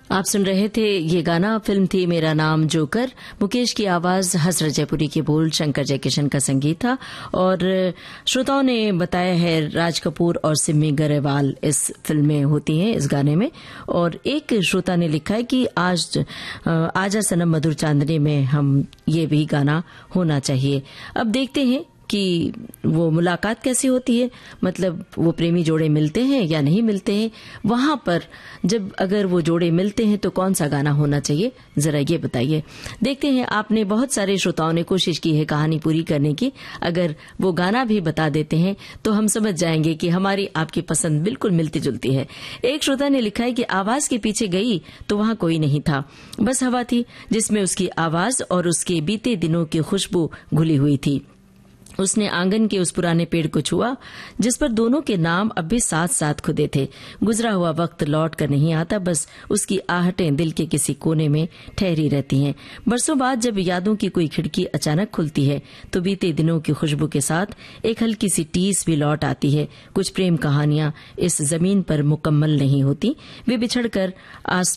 आप सुन रहे थे ये गाना। फिल्म थी मेरा नाम जोकर। मुकेश की आवाज, हसरत जयपुरी के बोल, शंकर जयकिशन का संगीत था। और श्रोताओं ने बताया है राज कपूर और सिमी गरेवाल इस फिल्म में होती हैं, इस गाने में। और एक श्रोता ने लिखा है कि आज आजा सनम मधुर चांदनी में हम ये भी गाना होना चाहिए। अब देखते हैं कि वो मुलाकात कैसी होती है, मतलब वो प्रेमी जोड़े मिलते हैं या नहीं मिलते हैं। वहां पर जब अगर वो जोड़े मिलते हैं तो कौन सा गाना होना चाहिए, जरा ये बताइए। देखते हैं, आपने बहुत सारे श्रोताओं ने कोशिश की है कहानी पूरी करने की। अगर वो गाना भी बता देते हैं तो हम समझ जाएंगे कि हमारी आपकी पसंद बिल्कुल मिलती जुलती है। एक श्रोता ने लिखा है कि आवाज के पीछे गई तो वहां कोई नहीं था, बस हवा थी जिसमें उसकी आवाज और उसके बीते दिनों की खुशबू घुली हुई थी। उसने आंगन के उस पुराने पेड़ को छुआ जिस पर दोनों के नाम अब भी साथ साथ खुदे थे। गुजरा हुआ वक्त लौट कर नहीं आता, बस उसकी आहटें दिल के किसी कोने में ठहरी रहती हैं। बरसों बाद जब यादों की कोई खिड़की अचानक खुलती है तो बीते दिनों की खुशबू के साथ एक हल्की सी टीस भी लौट आती है। कुछ प्रेम कहानियां इस जमीन पर मुकम्मल नहीं होती, वे बिछड़कर